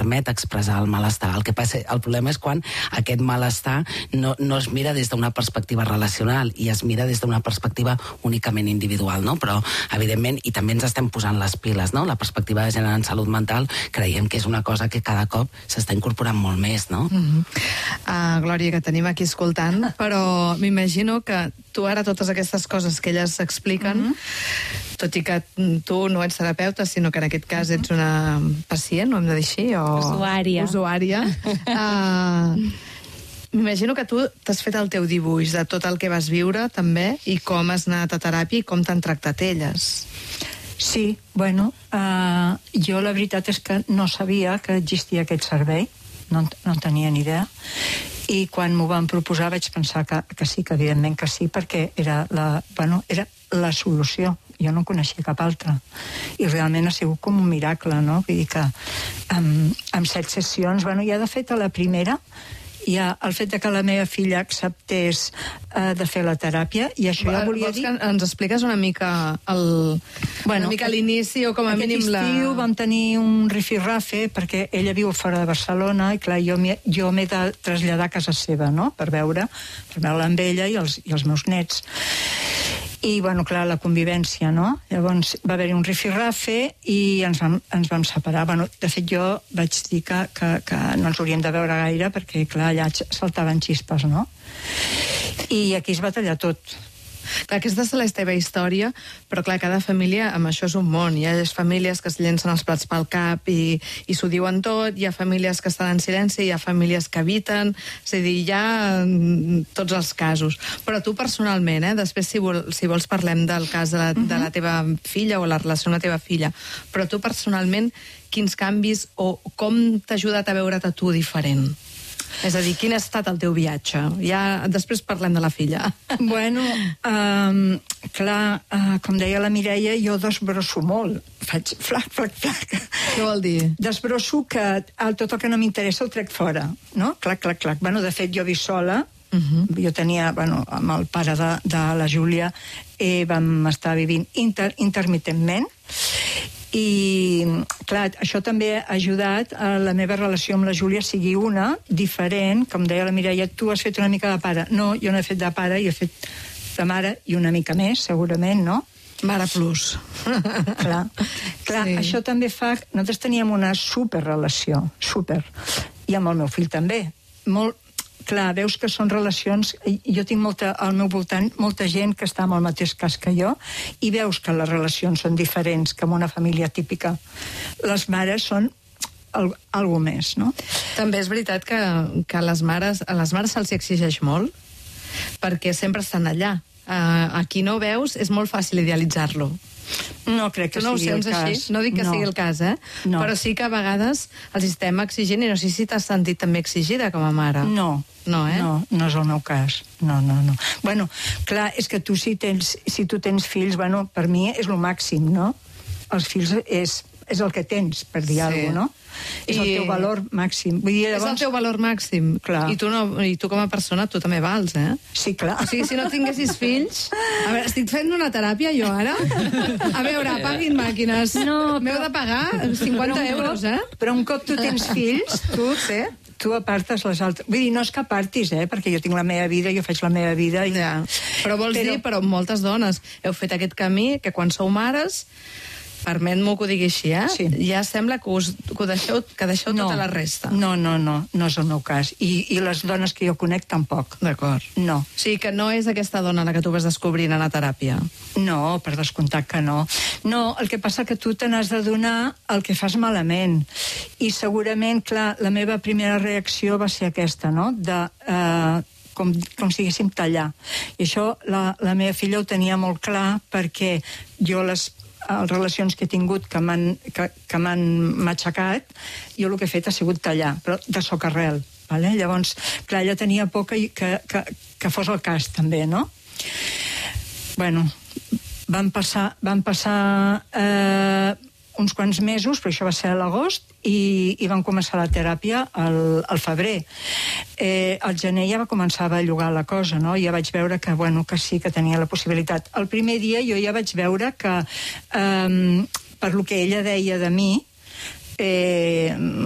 permet expressar el malestar. El problema és quan aquest malestar no es mira des d'una perspectiva relacional i es mira des d'una perspectiva únicament individual, no? Però, evidentment, i també ens estem posant les piles, no? La perspectiva de gènere en salut mental creiem que és una cosa que cada cop s'està incorporant molt més, no? Glòria, que tenim aquí escoltant, però m'imagino que tu ara totes aquestes coses que elles expliquen, tot i que tu no ets terapeuta, sinó que en aquest cas ets una pacient, ho hem de dir així? Usuària. M'imagino que tu t'has fet el teu dibuix de tot el que vas viure, també, i com has anat a teràpia i com t'han tractat elles. Sí, bueno, jo la veritat és que no sabia que existia aquest servei, no en tenia ni idea, i quan m'ho van proposar vaig pensar que sí, que evidentment que sí, perquè era la solució. Jo no coneixia cap altra. I realment ha sigut com un miracle, no? Vull dir que amb 7 sessions, ja de fet a la primera, hi ha el fet que la meva filla acceptés de fer la teràpia, i això ja volia dir... Vols que ens expliques una mica l'inici o com a mínim la... Aquest estiu vam tenir un rifirrafe perquè ella viu fora de Barcelona i clar, jo m'he de traslladar a casa seva, no?, per veure-la amb ella i els meus nets. I, bueno, clar, la convivència, no? Llavors va haver-hi un rifirrafe i ens vam separar. Bueno, de fet, jo vaig dir que no ens hauríem de veure gaire perquè, clar, allà saltaven xispes, no? I aquí es va tallar tot. Clar, aquesta és la teva història, però clar, cada família amb això és un món. Hi ha famílies que es llencen els plats pel cap i s'ho diuen tot, hi ha famílies que estan en silenci, hi ha famílies que eviten, és a dir, hi ha tots els casos. Però tu personalment, després si vols parlem del cas de la teva filla o la relació amb la teva filla, però tu personalment quins canvis o com t'ha ajudat a veure't a tu diferent? És a dir, quin ha estat el teu viatge? Ja després parlem de la filla. Bueno, clar, com deia la Mireia, jo desbrosso molt. Faig flac. Què vol dir? Desbrosso que tot el que no m'interessa ho trec fora, no? Clac. Bueno, de fet, jo visc sola. Jo tenia, amb el pare de la Júlia, vam estar vivint intermitentment. I, clar, això també ha ajudat a la meva relació amb la Júlia sigui una, diferent. Com deia la Mireia, tu has fet una mica de pare. No, jo no he fet de pare, jo he fet de mare i una mica més, segurament, no? Mare plus. Clar, sí. Això també fa... Nosaltres teníem una superrelació, i amb el meu fill també. Molt... Clar, veus que són relacions... Jo tinc al meu voltant molta gent que està en el mateix cas que jo i veus que les relacions són diferents que en una família típica. Les mares són algo més, no? També és veritat que a les mares se'ls exigeix molt perquè sempre estan allà. A qui no veus és molt fàcil idealitzar-lo. No crec que sigui el cas. No dic que sigui el cas, No. Però sí que a vegades els estem exigint, i no sé si t'has sentit també exigida com a mare. No, no és el meu cas. No. Bueno, clar, és que tu si tu tens fills, per mi és el màxim, no? Els fills és el que tens, per dir alguna cosa, no? És el teu valor màxim. Vull dir, llavors... És el teu valor màxim. Clar. I tu com a persona, tu també vals, Sí, clar. O sigui, si no tinguessis fills... A veure, estic fent una teràpia jo ara? A veure, apaguin màquines. No, m'heu de pagar 50 euros, Però un cop tu tens fills, tu apartes les altres... Vull dir, no és que apartis, perquè jo tinc la meva vida, jo faig la meva vida... Ja. Però vols dir, moltes dones heu fet aquest camí que quan sou mares... Permet-m'ho que ho digui així, Sí. Ja sembla que deixeu tota la resta. No és el meu cas. I les dones que jo conec tampoc. D'acord. No. O sigui que no és aquesta dona la que tu vas descobrint a la teràpia. No, per descomptat que no. No, el que passa que tu te n'has de donar el que fas malament. I segurament, clar, la meva primera reacció va ser aquesta, no?, com si diguéssim tallar. I això la meva filla ho tenia molt clar perquè jo les relacions que he tingut que m'han matxacat, jo el que he fet ha sigut tallar, però de socarrel. Llavors, clar, ella tenia por que fos el cas, també, no? Bueno, van passar uns quants mesos, però això va ser a l'agost, i van començar la teràpia al febrer. Al gener ja va començar a bellugar la cosa, no? Ja vaig veure que sí, que tenia la possibilitat. El primer dia jo ja vaig veure que, per lo que ella deia de mi,